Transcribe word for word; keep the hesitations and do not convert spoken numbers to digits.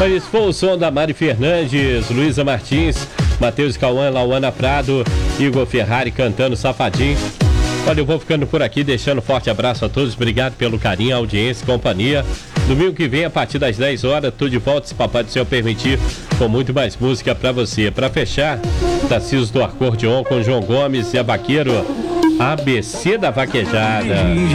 Olha, esse foi o som da Mari Fernandes, Luísa Martins, Matheus Cauã, Lauana Prado, Igor Ferrari cantando Safadinho. Olha, eu vou ficando por aqui, deixando um forte abraço a todos. Obrigado pelo carinho, audiência e companhia. Domingo que vem, a partir das dez horas, tudo de volta, se papai do céu permitir, com muito mais música pra você. Pra fechar, Tarcísio do Acordeon com João Gomes e a Vaqueiro, A B C da Vaquejada.